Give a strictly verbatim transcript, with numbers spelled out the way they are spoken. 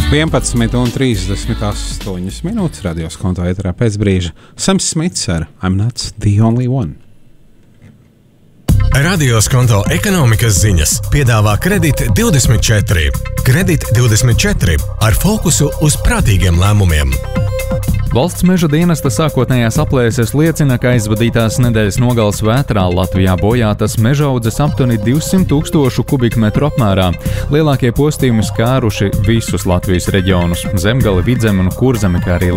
vienpadsmit un trīsdesmit astoņas minūtes radios konto ēterā pēc brīža. Sams Smits ar I'm Not The Only One. Radios konto ekonomikas ziņas piedāvā Kredit divdesmit četri. Kredit divdesmit četri ar fokusu uz prātīgiem lēmumiem. Valsts meža dienesta sākotnējās aplēses liecina, ka aizvadītās nedēļas nogales vētrā Latvijā bojātas mežaudzes aptuveni divsimt tūkstošu kubikmetru apmērā. Lielākie postījumi skāruši visus Latvijas reģionus – Zemgali, Vidzemi un Kurzemi, kā arī